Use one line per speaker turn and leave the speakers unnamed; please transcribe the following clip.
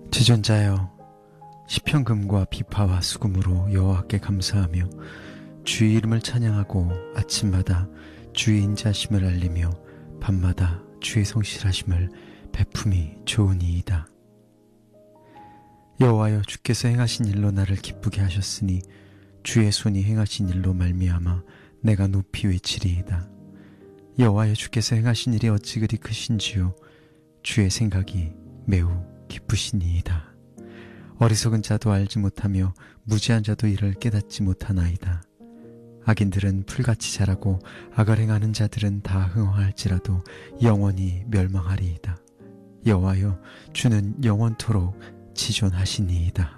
지존자여, 시편금과 비파와 수금으로 여호와께 감사하며 주의 이름을 찬양하고 아침마다 주의 인자심을 알리며 밤마다 주의 성실하심을 베품이 좋으니이다. 여호와여, 주께서 행하신 일로 나를 기쁘게 하셨으니 주의 손이 행하신 일로 말미암아 내가 높이 외치리이다. 여호와여, 주께서 행하신 일이 어찌 그리 크신지요. 주의 생각이 매우 기쁘시니이다. 어리석은 자도 알지 못하며 무지한 자도 이를 깨닫지 못하나이다. 악인들은 풀같이 자라고 악을 행하는 자들은 다 흥황할지라도 영원히 멸망하리이다. 여호와여, 주는 영원토록 지존하시니이다.